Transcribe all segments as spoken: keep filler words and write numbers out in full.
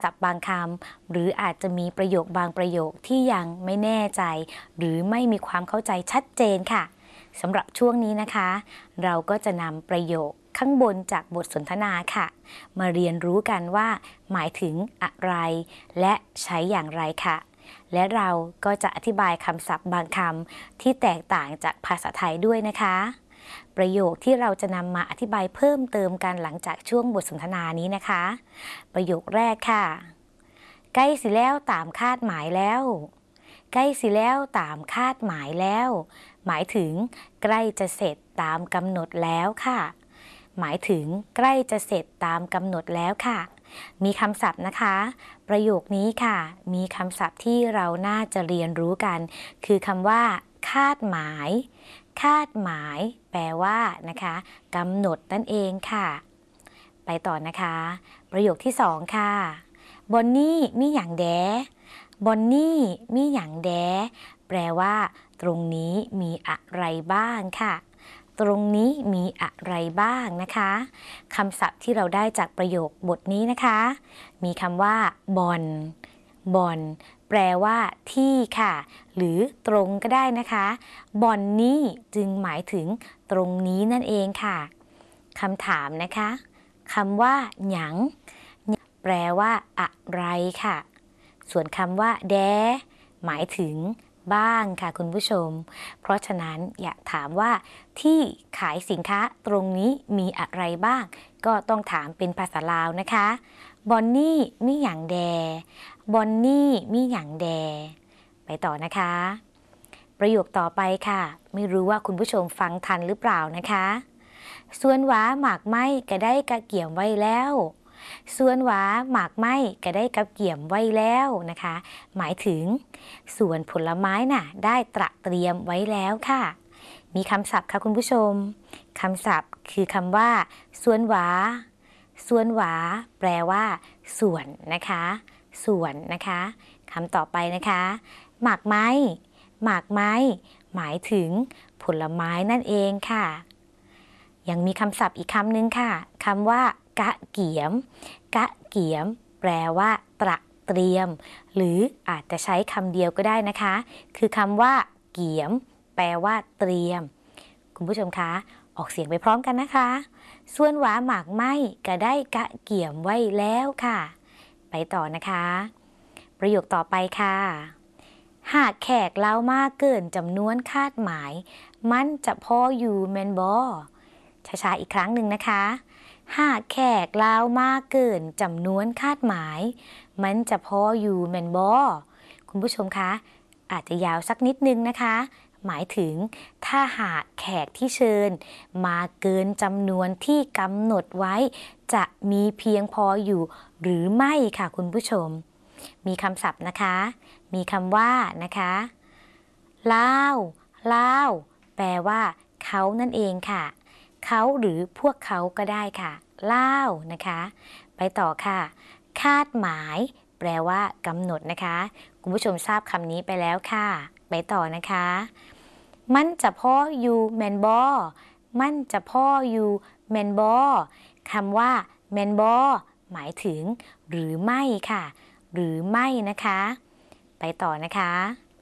ศัพท์บางคำหรืออาจจะมีประโยคบางประโยคที่ยังไม่แน่ใจหรือไม่มีความเข้าใจชัดเจนค่ะสำหรับช่วงนี้นะคะเราก็จะนำประโยคข้างบนจากบทสนทนาค่ะมาเรียนรู้กันว่าหมายถึงอะไรและใช้อย่างไรค่ะและเราก็จะอธิบายคำศัพท์บางคำที่แตกต่างจากภาษาไทยด้วยนะคะประโยคที่เราจะนำมาอธิบายเพิ่มเติมกันหลังจากช่วงบทสนทนานี้นะคะประโยคแรกค่ะใกล้สิแล้วตามคาดหมายแล้วใกล้สิแล้วตามคาดหมายแล้วหมายถึงใกล้จะเสร็จตามกำหนดแล้วค่ะหมายถึงใกล้จะเสร็จตามกำหนดแล้วค่ะมีคำศัพท์นะคะประโยคนี้ค่ะมีคำศัพท์ที่เราน่าจะเรียนรู้กันคือคำว่าคาดหมายคาดหมายแปลว่านะคะกำหนดนั่นเองค่ะไปต่อนะคะประโยคที่สองค่ะบอนนี่มีอย่างแดบอนนี่มีอย่างแดแปลว่าตรงนี้มีอะไรบ้างค่ะตรงนี้มีอะไรบ้างนะคะคำศัพท์ที่เราได้จากประโยคบทนี้นะคะมีคำว่าบอนบอนแปลว่าที่ค่ะหรือตรงก็ได้นะคะบอนนี่จึงหมายถึงตรงนี้นั่นเองค่ะคำถามนะคะคำว่าหยังแปลว่าอะไรค่ะส่วนคำว่าแดหมายถึงบ้างค่ะคุณผู้ชมเพราะฉะนั้นอยากถามว่าที่ขายสินค้าตรงนี้มีอะไรบ้างก็ต้องถามเป็นภาษาลาวนะคะบอนนี่มีหยังแดบอนนี่มีหยังแดไปต่อนะคะประโยคต่อไปค่ะไม่รู้ว่าคุณผู้ชมฟังทันหรือเปล่านะคะส่วนหวาหมากไม้ก็ได้กะเกี่ยมไว้แล้วส่วนหวาหมากไม้ก็ได้กับเกี่ยมไว้แล้วนะคะหมายถึงส่วนผลไม้น่ะได้ตระเตรียมไว้แล้วค่ะมีคำศัพท์ค่ะคุณผู้ชมคำศัพท์คือคำว่าส่วนหวาส่วนหวาแปลว่าส่วนนะคะส่วนนะคะคำต่อไปนะคะหมากไม้หมากไม้หมายถึงผลไม้นั่นเองค่ะยังมีคำศัพท์อีกคำหนึ่งค่ะคำว่ากะเกียมกะเกียมแปลว่าตระเตรียมหรืออาจจะใช้คำเดียวก็ได้นะคะคือคำว่าเกียมแปลว่าเตรียมคุณผู้ชมคะออกเสียงไปพร้อมกันนะคะส่วนหวาหมากไม้ก็ได้กะเกียมไว้แล้วค่ะไปต่อนะคะประโยคต่อไปค่ะหากแขกเล่ามากเกินจำนวนคาดหมายมันจะพออยู่แมนบอช้าๆอีกครั้งหนึ่งนะคะหากแขกลาวมากเกินจำนวนคาดหมายมันจะพออยู่แมนบอคุณผู้ชมคะอาจจะยาวสักนิดนึงนะคะหมายถึงถ้าหากแขกที่เชิญมาเกินจำนวนที่กำหนดไว้จะมีเพียงพออยู่หรือไม่ค่ะคุณผู้ชมมีคำศัพท์นะคะมีคำว่านะคะลาวลาวแปลว่าเขานั่นเองค่ะเขาหรือพวกเขาก็ได้ค่ะเล่านะคะไปต่อค่ะคาดหมายแปลว่ากำหนดนะคะคุณผู้ชมทราบคำนี้ไปแล้วค่ะไปต่อนะคะมันจะพ่ออยู่แมนบอมันจะพ่ออยู่แมนบอคำว่าแมนบอหมายถึงหรือไม่ค่ะหรือไม่นะคะไปต่อนะคะ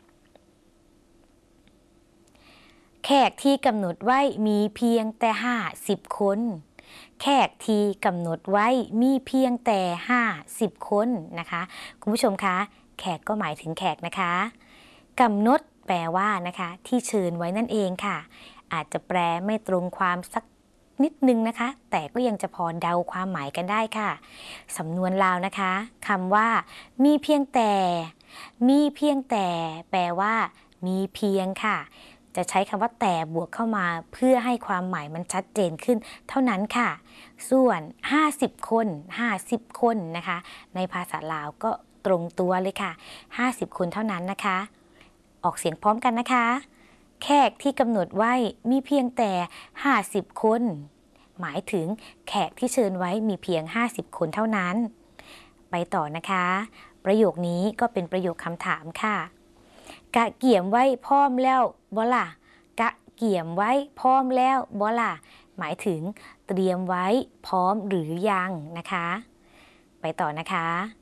แขกที่กำหนดไว้มีเพียงแต่ห้าสิบคนแขกที่กำหนดไว้มีเพียงแต่ห้าสิบคนนะคะคุณผู้ชมคะแขกก็หมายถึงแขกนะคะกำหนดแปลว่านะคะที่เชิญไว้นั่นเองค่ะอาจจะแปลไม่ตรงความสักนิดนึงนะคะแต่ก็ยังจะพอเดาความหมายกันได้ค่ะสำนวนลาวนะคะคำว่ามีเพียงแต่มีเพียงแต่แปลว่ามีเพียงค่ะจะใช้คำว่าแต่บวกเข้ามาเพื่อให้ความหมายมันชัดเจนขึ้นเท่านั้นค่ะส่วนห้าสิบคนห้าสิบคนนะคะในภาษาลาวก็ตรงตัวเลยค่ะห้าสิบคนเท่านั้นนะคะออกเสียงพร้อมกันนะคะแขกที่กำหนดไว้มีเพียงแต่ห้าสิบคนหมายถึงแขกที่เชิญไว้มีเพียงห้าสิบคนเท่านั้นไปต่อนะคะประโยคนี้ก็เป็นประโยคคำถามค่ะกะเกี่ยมไว้พร้อมแล้วบ่ล่ะกะเกี่ยมไว้พร้อมแล้วบ่ล่ะหมายถึงเตรียมไว้พร้อมหรือยังนะคะไปต่อนะคะ